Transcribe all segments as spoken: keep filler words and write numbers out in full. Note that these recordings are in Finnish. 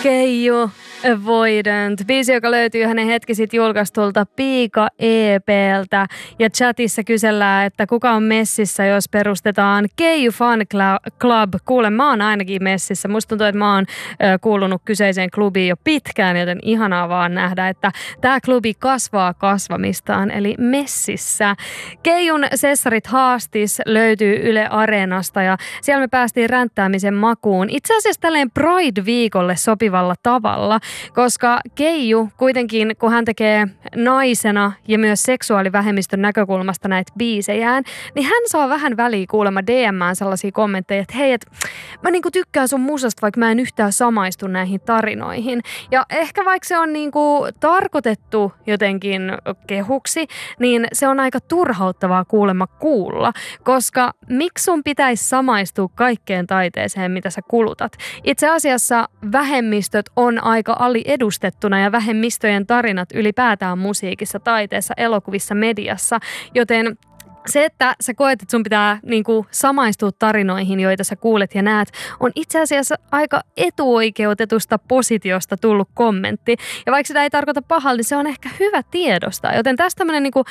Keiju Avoidant, biisi, joka löytyy hänen hetki sitten julkaistulta Piika E P:ltä. Ja chatissa kysellään, että kuka on messissä, jos perustetaan Keiju Fan Club. Kuule, mä oon ainakin messissä. Musta tuntuu, että mä oon ö, kuulunut kyseiseen klubiin jo pitkään, joten ihanaa vaan nähdä, että tää klubi kasvaa kasvamistaan, eli messissä. Keijun Sessarit haastis löytyy Yle Areenasta ja siellä me päästiin ränttäämisen makuun. Itse asiassa tälleen Pride-viikolle sopivalla tavalla, koska Keiju kuitenkin, kun hän tekee naisena ja myös seksuaalivähemmistön näkökulmasta näitä biisejään, niin hän saa vähän väliä kuulemma D M:ään sellaisia kommentteja, että hei, et, mä niinku tykkään sun musasta, vaikka mä en yhtään samaistu näihin tarinoihin. Ja ehkä vaikka se on niinku tarkoitettu jotenkin kehuksi, niin se on aika turhauttavaa kuulemma kuulla, koska miksi sun pitäisi samaistua kaikkeen taiteeseen, mitä sä kulutat? Itse asiassa vähemmistöt on aika aliedustettuna ja vähemmistöjen tarinat ylipäätään musiikissa, taiteessa, elokuvissa, mediassa, joten se, että sä koet, että sun pitää niinku samaistua tarinoihin, joita sä kuulet ja näet, on itse asiassa aika etuoikeutetusta positiosta tullut kommentti. Ja vaikka sitä ei tarkoita pahalta, niin se on ehkä hyvä tiedostaa. Joten tästä tämmöinen niinku,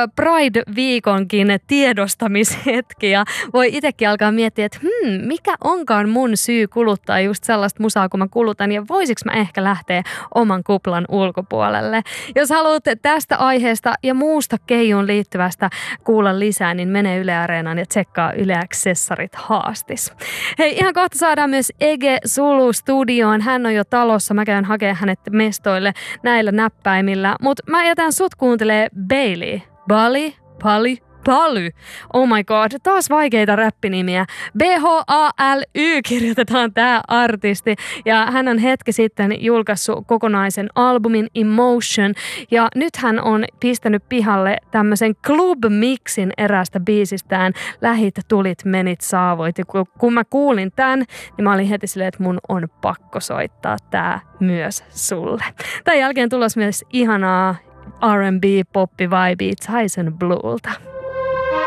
Pride-viikonkin tiedostamishetki. Ja voi itsekin alkaa miettiä, että hmm, mikä onkaan mun syy kuluttaa just sellaista musaa, kun mä kulutan. Ja voisiko mä ehkä lähteä oman kuplan ulkopuolelle. Jos haluat tästä aiheesta ja muusta Keijuun liittyvästä kuulla lisää, niin mene Yle Areenaan ja tsekkaa Yle X Sessarit haastis. Hei, ihan kohta saadaan myös Ege Sulu studioon. Hän on jo talossa. Mä käyn hakemaan hänet mestoille näillä näppäimillä. Mutta mä jätän sut kuuntelee Bailey. Bali, Pali, Paly. Oh my god, taas vaikeita räppinimiä. B H A L Y kirjoitetaan tää artisti. Ja hän on hetki sitten julkaissut kokonaisen albumin Emotion. Ja nyt hän on pistänyt pihalle tämmöisen club-mixin erästä biisistään. Lähit, tulit, menit, saavoit. Ja kun mä kuulin tän, niin mä olin heti silleen, että mun on pakko soittaa tää myös sulle. Tämän jälkeen tulos myös ihanaa R and B poppi vibe Tyson Bluelta.